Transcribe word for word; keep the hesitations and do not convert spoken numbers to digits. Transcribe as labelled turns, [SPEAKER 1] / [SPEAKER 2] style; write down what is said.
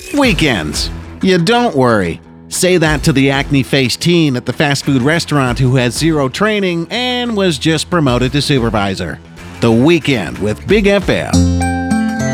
[SPEAKER 1] Weekends. You don't worry. Say that to the acne-faced teen at the fast food restaurant who has zero training and was just promoted to supervisor. The Weekend with Big F M.